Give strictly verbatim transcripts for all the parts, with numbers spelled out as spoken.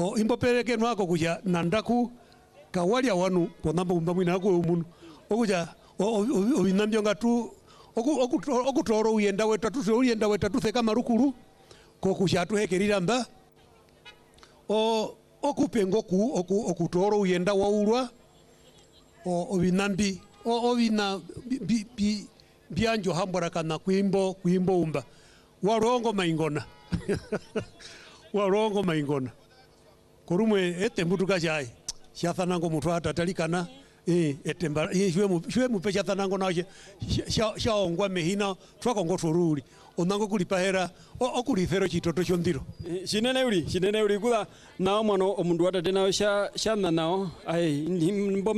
o imbo pereke nwako kuja nandaku kawalia wanu ponamba umba mwina ko umuntu okuja obinambyo ngatu okutoro uyenda wetatu so uyenda wetatu theka marukuru ko kushatu hekerira mba o okupengo ku okutoro uyenda waulwa o obinambi o obina bi, bi, byanjo hambora kana kwimbo kwimbo umba warongo maingona warongo maingona korumwe etembutu kashai shathanango muthu atatalikana eh etemba shwe shwe mupe shathanango na sha sha ongwa mehina twakongo tururi onango kulipahera okulithero chitoto chondiro shinene uri shinene uri kula nao mwana omundu atate nao sha shana nao ai mboma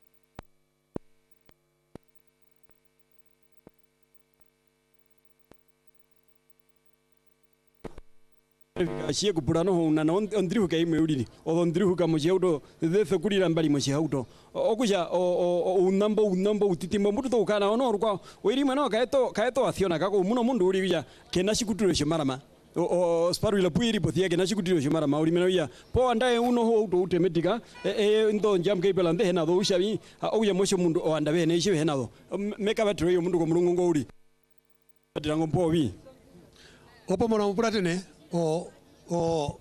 Shia kupurano hona na ondrihu kai meuriri o ondrihu kamo jeudo de fekurira mbali mo jeudo okuja o unambo unambo utitimbo mutu to kana ono rukwa oiri mwana kaeto kaeto aciona kako muno mundu uri bya kenashi kuturo shimarama o sparu ila puiri pothia kenashi kuturo shimarama uri mena ya po andae uno ho to utemetika e ndo njam kai pelande hena do ushabi oya mosho mundu o andabe ne ishe hena do meka batro yo mundu ko mulungu ngori adirango mpowi opo mona mupratene o o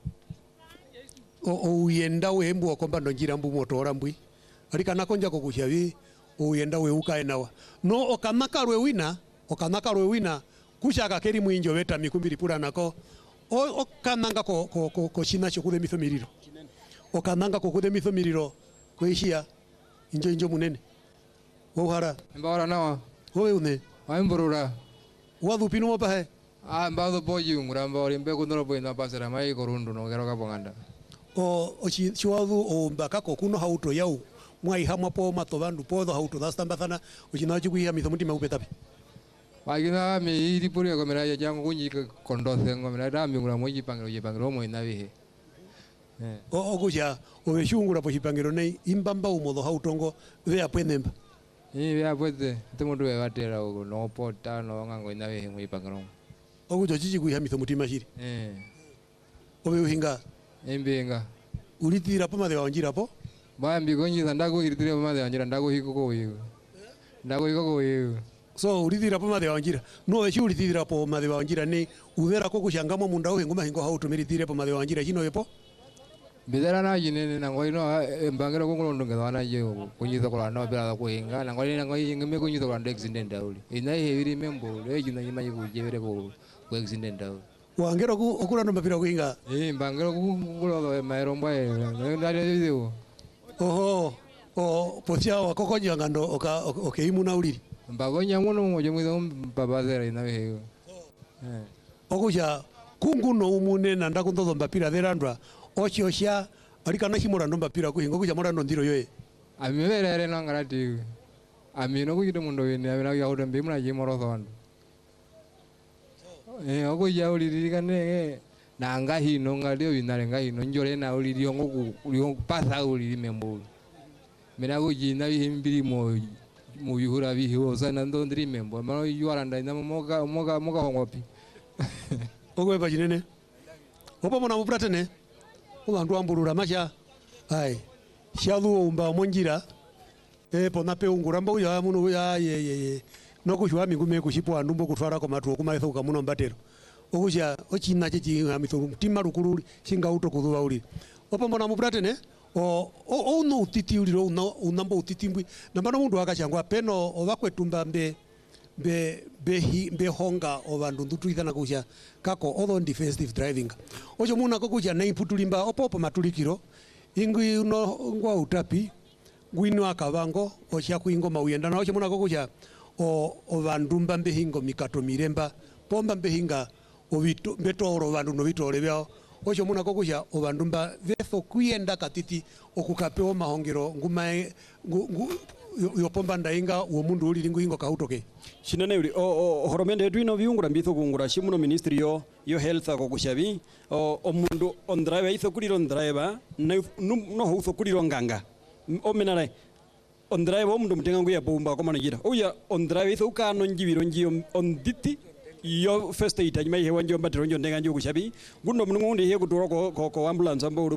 o uyenda wembu okomba ndonjira mbu motora mbui ari kana konja ko kushavi uyenda we ukaenawa no okamaka rwe wina okamaka rwe wina kushaka keri mwinjo weta mikumbiri pura nako o okananga ko ko ko, ko shina chokule mitho miriro okananga ko kude mitho miriro koishia injo injo munene wo hara mbara nawa howe une waimburura wadu pinu mapahe ah mbado boyu nguramba ori mbe kundoro boyu na pasera mai korundu no gero kaponganda o o chi chiwadu o mbaka ko kuno hauto yau mwai hamwa po matovandu podo hauto dastamba sana uchina chikuia mitho mutima upetapi wagina me iri puri ko mera ya jango kunyi kondose ngo mera dami ngura moji pangiro je pangiro mo inawe eh o okuja o beshungura po chipangiro nei imbamba umodo hautongo ve apwenemba ni ve apwete temundu we batera ugo no pota no ngango inawe mo ipangiro okujo chichi kuiha mitho mutima shiri eh obe uhinga embenga ulitira po made wanjira po ba mbi gonyi ndako iritire po made wanjira ndako hiko ko yigo ndako hiko ko yigo so ulitira po made wanjira no echi ulitira po made wanjira ni udera ko kushangamo munda uhingo mahingo hauto meritire po made wanjira chino yepo bidara na yine na ngoi no mbangero ko ngondo ngana ye kunyiza ko na bela ko hinga na ngoi na ngoi ngime kunyiza ko ndo accident dauli ina heviri membo le jina nyima yiku jevere ko ko accident dauli wangero ku okura ndo mapira kuhinga eh mbangero ko ngolo maero mbae ndale video oho o posia wakokonya ngando oka okeimuna uliri mbagonya ngono mojo mwizo babazera ina he eh okuja kunguno umune nanda kundodo mbapira derandwa ochiosha arikana himura ndo mbapira kuhinga kuja mora ndo ndiro yoye amiverere nangarati amino kuyito mundo wene amina ya udambe muna jimoro thondo eh okuja uliririkane nanga hino ngalio binare ngahino njore na ulirio ngoku ulio pasa uliri membo mena kujina bihimbiri mo mu yuhura bihiwo sana ndo ndiri membo mano yuaranda ina moga moga moga hongopi ogwe bajinene opo mona mupratene ubandu amburura macha ai shalu umba monjira e pona pe unguramba uya muno ya ye ye no kushwa mingume kushipo andumbo kutwara ko matu okumaitho kamuno mbatero okuja ochina chichi hamitho mutima rukuru singa uto kuduwa uri opo mona mupratene o o no utiti uliro una unambo utitimbwi nambano mundu akachangwa peno obakwetumba mbe be behi be honga obandu ndutuithana kuja kako otho defensive driving ojo muna ko kuja nei putulimba opopo matulikiro ingwi no ngwa utapi gwino akabango ocha kuingo mauyenda na ojo muna ko kuja o obandu mbambe hingo mikato miremba pomba mbehinga obito betoro bandu no bitore byao ojo muna ko kuja obandu mba vetho kuyenda katiti okukapeo mahongero ngumae yopomba ndainga uo mundu uli lingu hingo kautoke shinene uri o horomende twino biungura mbitho kungura shimuno ministry yo yo health ko kushabi o omundu on driver itho kuliro on driver no no hutho kuliro nganga o menare on driver omundu mutenga nguya bomba ko manajira oya on driver itho ukano njibiro njiyo on diti yo first aid ajima hewa njo mbatiro njo ndenga njo kushabi gundo munungu ndi he kutoro ko ko ambulance ambo